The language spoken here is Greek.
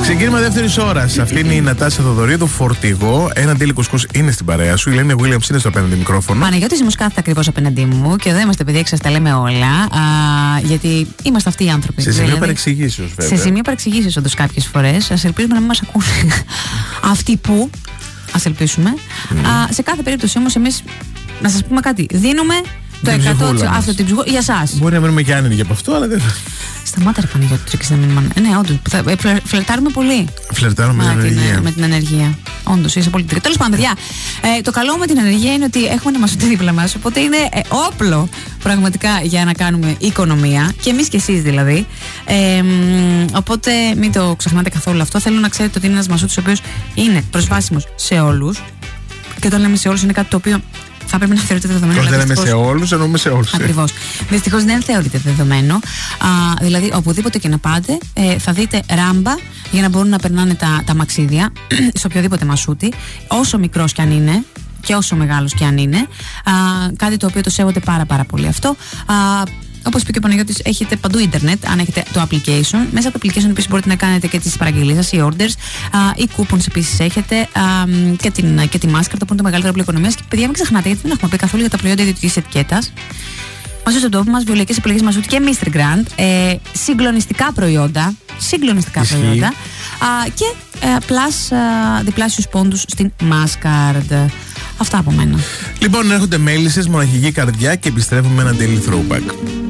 Ξεκίνημα δεύτερης ώρας. Αυτή είναι η Νατάσα Θοδωρίδου, Φορτηγό. Ένα Ντίλι Κουσκούς είναι στην παρέα σου. Η Ελένη Williams είναι στο απέναντι μικρόφωνο. Παναγιώτης Ζημός κάθεται ακριβώς απέναντί μου. Και εδώ είμαστε, παιδιά, και σας τα λέμε όλα. Γιατί είμαστε αυτοί οι άνθρωποι. Σε σημείο παρεξηγήσεως, βέβαια. Σε σημείο παρεξηγήσεως, όντως, κάποιες φορές. Ας ελπίζουμε να μην μας ακούνε αυτοί που. Ας ελπίσουμε. Σε κάθε περίπτωση όμως, εμείς να σας πούμε κάτι. Δίνουμε το 100% αυτό την ψυχούλα για εσάς. Μπορεί να μείνουμε και άνεργοι από αυτό, αλλά δεν. Σταμάτα, ρε Παναγιώτη, τρίκεις να μείνουμε. Ναι, όντως. Φλερτάρουμε πολύ. Φλερτάρουμε με την ανεργία. Με την ανεργία. Όντως, είσαι πολύ τρίκη. Τέλος πάντων, παιδιά, το καλό με την ανεργία είναι ότι έχουμε να μας ούτε δίπλα μας. Οπότε είναι όπλο πραγματικά για να κάνουμε οικονομία. Και εμείς και εσείς δηλαδή. Οπότε μην το ξεχνάτε καθόλου αυτό. Θέλω να ξέρετε ότι είναι ένας μασούτης ο οποίος είναι προσβάσιμος σε όλους. Και όταν λέμε σε όλους, είναι κάτι το οποίο θα πρέπει να θεωρείται δεδομένο. Όχι, δεν λέμε σε όλους, εννοούμε σε όλους. Ακριβώς. Δυστυχώς δεν θεωρείται δεδομένο. Δηλαδή, οπουδήποτε και να πάτε, θα δείτε ράμπα για να μπορούν να περνάνε τα μαξίδια σε οποιοδήποτε μασούτη, όσο μικρός κι αν είναι και όσο μεγάλος κι αν είναι. Κάτι το οποίο το σέβονται πάρα πολύ αυτό. Όπως είπε και ο Παναγιώτης, έχετε παντού ίντερνετ, αν έχετε το application. Μέσα από το application επίσης μπορείτε να κάνετε και τις παραγγελίες σας, οι orders, οι coupons επίσης έχετε, και τη Mastercard, που είναι το μεγαλύτερο όπλο οικονομίας. Και παιδιά, μην ξεχνάτε, γιατί δεν έχουμε πει καθόλου για τα προϊόντα ιδιωτικής ετικέτας. Μαζί στον τόπο μας, βιολογικές επιλογές μασούτη και Mr. Grand, συγκλονιστικά προϊόντα. Και διπλάσιους πόντους στην Mastercard. Αυτά από μένα. Λοιπόν, έρχονται μέλισσες, μοναχική καρδιά και επιστρέφουμε με ένα daily throwback.